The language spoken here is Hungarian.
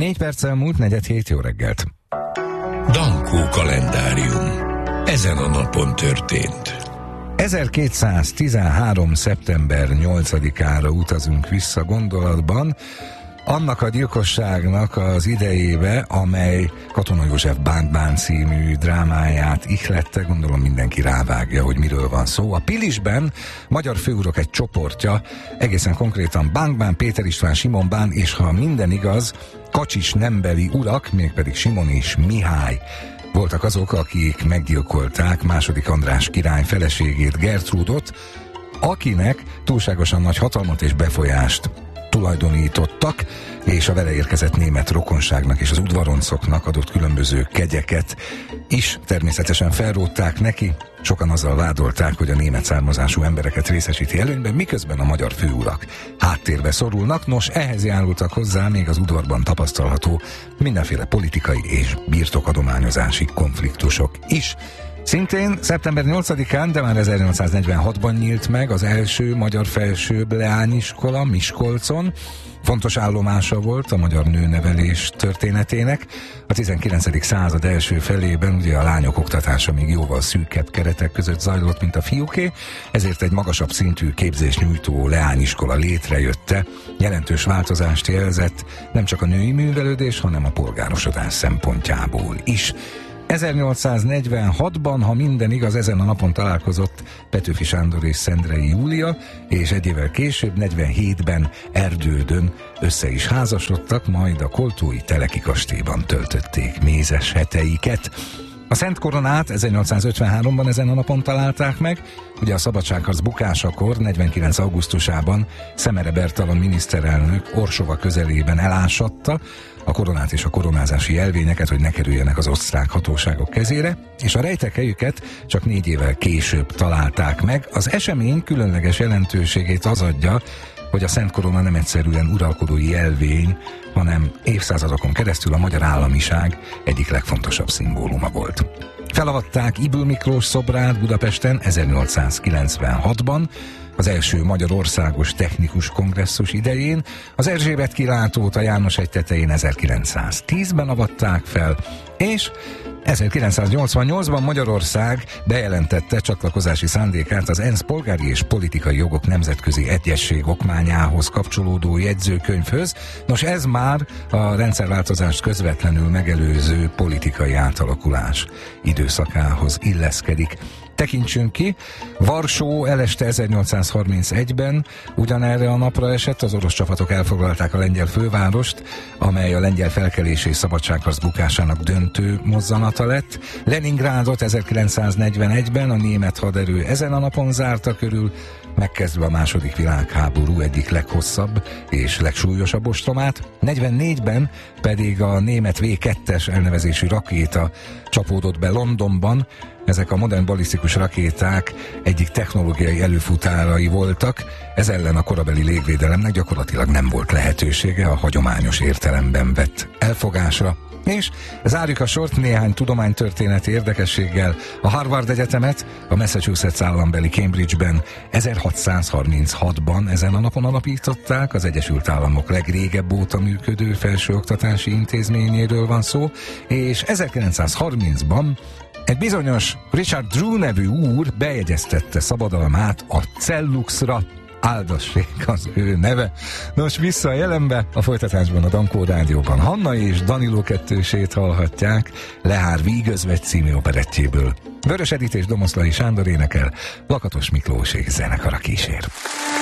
4 perccel múlt 4:07, jó reggelt. Dankó kalendárium. Ezen a napon történt. 1213. szeptember 8-ára utazunk vissza gondolatban, annak a gyilkosságnak az idejébe, amely Katona József Bánk Bán című drámáját ihlette, gondolom mindenki rávágja, hogy miről van szó. A Pilisben magyar főurak egy csoportja, egészen konkrétan Bánk Bán, Péter István, Simon Bán, és ha minden igaz, Kacsis nembeli urak, mégpedig Simon és Mihály voltak azok, akik meggyilkolták II. András király feleségét, Gertrúdot, akinek túlságosan nagy hatalmat és befolyást tulajdonítottak, és a vele érkezett német rokonságnak és az udvaroncoknak adott különböző kegyeket is természetesen felrótták neki. Sokan azzal vádolták, hogy a német származású embereket részesíti előnyben, miközben a magyar főurak háttérbe szorulnak. Nos, ehhez járultak hozzá még az udvarban tapasztalható mindenféle politikai és birtokadományozási konfliktusok is. Szintén szeptember 8-án, de már 1846-ban nyílt meg az első magyar felsőbb leányiskola Miskolcon. Fontos állomása volt a magyar nőnevelés történetének. A 19. század első felében ugye a lányok oktatása még jóval szűkebb keretek között zajlott, mint a fiúké, ezért egy magasabb szintű képzést nyújtó leányiskola létrejötte. Jelentős változást jelzett nem csak a női művelődés, hanem a polgárosodás szempontjából is. 1846-ban, ha minden igaz, ezen a napon találkozott Petőfi Sándor és Szendrei Júlia, és egy évvel később, 47-ben Erdődön össze is házasodtak, majd a koltói Teleki kastélyban töltötték mézes heteiket. A Szent Koronát 1853-ban ezen a napon találták meg, ugye a szabadságharc bukásakor 49. augusztusában Szemere Bertalan miniszterelnök Orsova közelében elásatta a koronát és a koronázási jelvényeket, hogy ne kerüljenek az osztrák hatóságok kezére, és a rejtek helyüket csak 4 évvel később találták meg. Az esemény különleges jelentőségét az adja, hogy a Szent Korona nem egyszerűen uralkodói jelvény, hanem évszázadokon keresztül a magyar államiság egyik legfontosabb szimbóluma volt. Felavatták Ybl Miklós szobrát Budapesten 1896-ban, az első Magyarországos Technikus Kongresszus idején, az Erzsébet kilátót a János-hegy tetején 1910-ben avatták fel, és 1988-ban Magyarország bejelentette csatlakozási szándékát az ENSZ polgári és politikai jogok nemzetközi egyezség okmányához kapcsolódó jegyzőkönyvhöz. Nos, ez már a rendszerváltozást közvetlenül megelőző politikai átalakulás időszakához illeszkedik. Tekintsünk ki, Varsó eleste 1831-ben ugyanerre a napra esett, az orosz csapatok elfoglalták a lengyel fővárost, amely a lengyel felkelés és szabadságharc bukásának döntő mozzanata lett. Leningrádot 1941-ben a német haderő ezen a napon zárta körül, megkezdve a II. Világháború egyik leghosszabb és legsúlyosabb ostromát. 44-ben pedig a német V2-es elnevezésű rakéta csapódott be Londonban. Ezek a modern balisztikus rakéták egyik technológiai előfutárai voltak, ez ellen a korabeli légvédelemnek gyakorlatilag nem volt lehetősége a hagyományos értelemben vett elfogásra. És zárjuk a sort néhány tudománytörténeti érdekességgel. A Harvard Egyetemet a Massachusetts állambeli Cambridge-ben 1636-ban ezen a napon alapították, az Egyesült Államok legrégebb óta működő felsőoktatási intézményéről van szó, és 1930-ban egy bizonyos Richard Drew nevű úr bejegyeztette szabadalmát a Celluxra, áldassék az ő neve. Nos, vissza a jelenbe, a folytatásban a Dankó Rádióban Hanna és Danilo kettősét hallhatják Lehár Vígözvegy című operettjéből. Vörös Edith és Domoszlai Sándor énekel, Lakatos Miklós zenekara kísér.